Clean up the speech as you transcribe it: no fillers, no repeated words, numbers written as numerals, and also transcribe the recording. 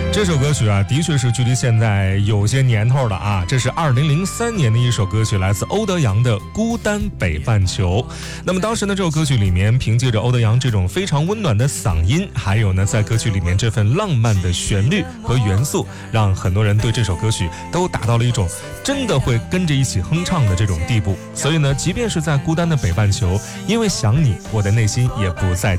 这首歌曲啊，的确是距离现在有些年头了啊。这是2003年的一首歌曲，来自欧德阳的《孤单北半球》。那么当时呢，这首歌曲里面凭借着欧德阳这种非常温暖的嗓音，还有呢在歌曲里面这份浪漫的旋律和元素，让很多人对这首歌曲都达到了一种真的会跟着一起哼唱的这种地步。所以呢，即便是在孤单的北半球，因为想你，我的内心也不再